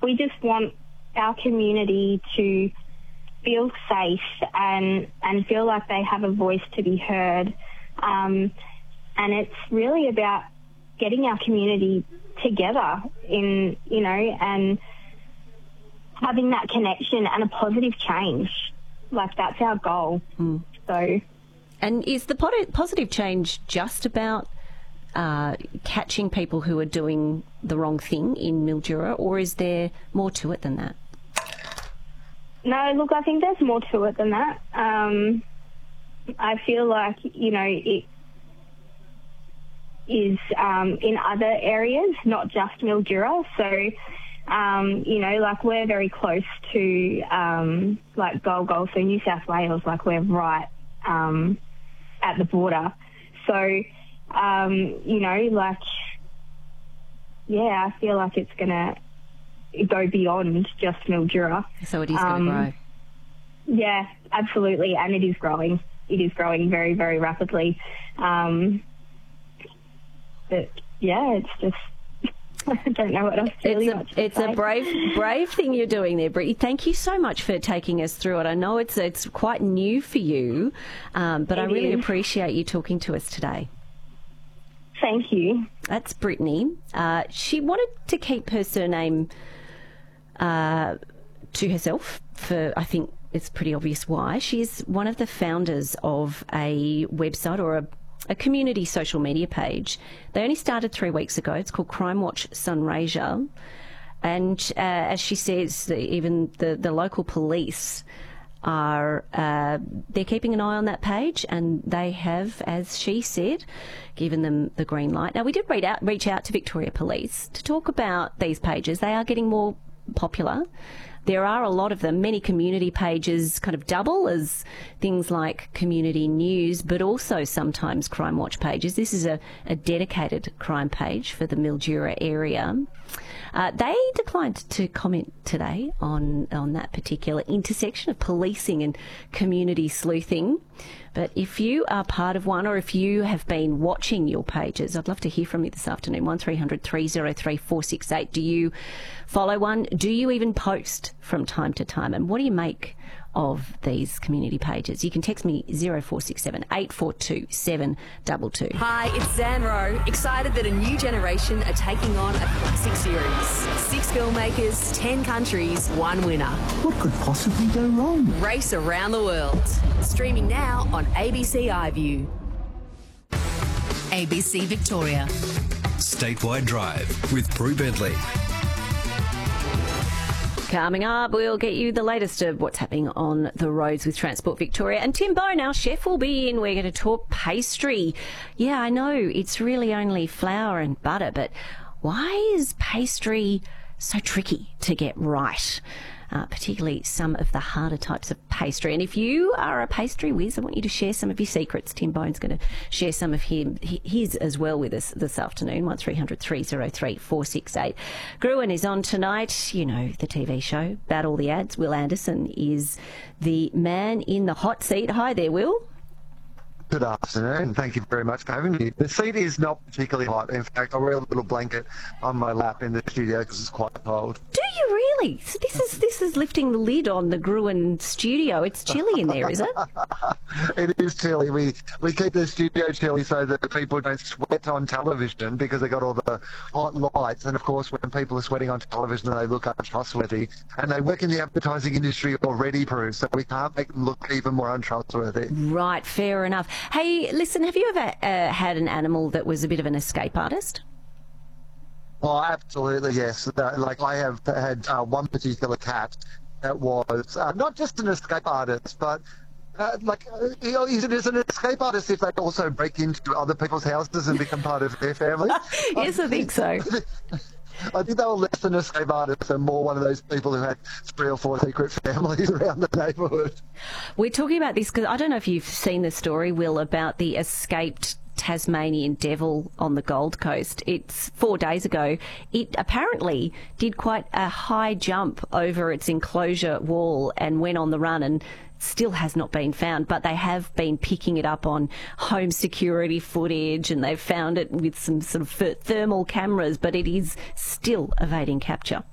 we just want our community to feel safe and feel like they have a voice to be heard. And it's really about getting our community together and having that connection and a positive change. Like, that's our goal. So, and is the positive change just about catching people who are doing the wrong thing in Mildura, or is there more to it than that? No, look, I think there's more to it than that. I feel like, it is in other areas, not just Mildura. So, like, we're very close to, Gold Gulf, so New South Wales, like, we're right at the border. So, I feel like it's going to go beyond just Mildura. So it is going to grow. Yeah, absolutely, and it is growing. It is growing very, very rapidly. But yeah, it's just I don't know what else really much to say. It's a brave thing you're doing there, Brittany. Thank you so much for taking us through it. I know it's quite new for you, but I really appreciate you talking to us today. Thank you. That's Brittany. She wanted to keep her surname to herself for, I think it's pretty obvious why. She's one of the founders of a website or a community social media page. They only started 3 weeks ago. It's called Crime Watch Sunraysia. And as she says, even the local police are they're keeping an eye on that page, and they have, as she said, given them the green light. Now, we did reach out to Victoria Police to talk about these pages. They are getting more popular. There are a lot of them. Many community pages kind of double as things like community news, but also sometimes Crime Watch pages. This is a dedicated crime page for the Mildura area. They declined to comment today on that particular intersection of policing and community sleuthing. But if you are part of one, or if you have been watching your pages, I'd love to hear from you this afternoon. 1300 303 468. Do you follow one? Do you even post from time to time? And what do you make of these community pages? You can text me 0467 842 722. Hi, it's Zan Rowe. Excited that a new generation are taking on a classic series. 6 filmmakers, 10 countries, 1 winner. What could possibly go wrong? Race around the world. Streaming now on ABC iView. ABC Victoria. Statewide Drive with Prue Bentley. Coming up, we'll get you the latest of what's happening on the roads with Transport Victoria. And Tim Bone, our chef, will be in. We're going to talk pastry. Yeah, I know it's really only flour and butter, but why is pastry so tricky to get right? Particularly some of the harder types of pastry. And if you are a pastry whiz, I want you to share some of your secrets. Tim Bone's going to share some of his as well with us this afternoon. 1300 303 468. Gruen is on tonight. You know, the TV show about all the ads. Will Anderson is the man in the hot seat. Hi there, Will. Good afternoon. Thank you very much for having me. The seat is not particularly hot. In fact, I wear a little blanket on my lap in the studio because it's quite cold. Do you really? So this is lifting the lid on the Gruen studio. It's chilly in there, is it? It is chilly. We keep the studio chilly so that people don't sweat on television because they got all the hot lights. And of course, when people are sweating on television, they look untrustworthy. And they work in the advertising industry already, Prue, so we can't make them look even more untrustworthy. Right, fair enough. Hey, listen, have you ever had an animal that was a bit of an escape artist? Oh, absolutely, yes. Like, I have had one particular cat that was not just an escape artist, but is it an escape artist if they also break into other people's houses and become part of their family? Yes, I think so. I think they were less than escape artists and more one of those people who had 3 or 4 secret families around the neighbourhood. We're talking about this because I don't know if you've seen the story, Will, about the escaped Tasmanian devil on the Gold Coast. It's 4 days ago. It apparently did quite a high jump over its enclosure wall and went on the run, and still has not been found, but they have been picking it up on home security footage, and they've found it with some sort of thermal cameras, but it is still evading capture.